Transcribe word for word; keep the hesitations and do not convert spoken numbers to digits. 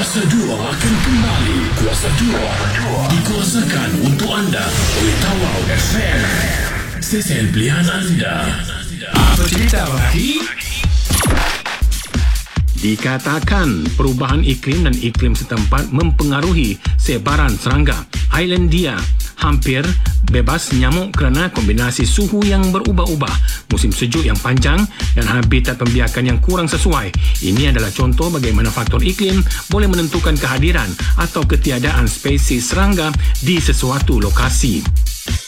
Kuasa dua akan kembali. Kuasa dua dikuasakan untuk anda oleh Tawau F M, stesen pilihan anda. Apa cerita lagi? Dikatakan perubahan iklim dan iklim setempat mempengaruhi sebaran serangga. Islandia hampir bebas nyamuk kerana kombinasi suhu yang berubah-ubah, musim sejuk yang panjang dan habitat pembiakan yang kurang sesuai. Ini adalah contoh bagaimana faktor iklim boleh menentukan kehadiran atau ketiadaan spesies serangga di sesuatu lokasi.